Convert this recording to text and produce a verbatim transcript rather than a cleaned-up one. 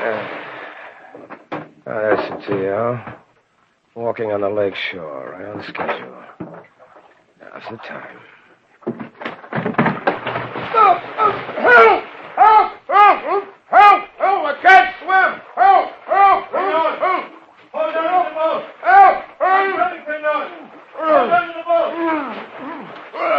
Oh, there's the T O. Walking on the lake shore, right on schedule. Now's the time. Stop!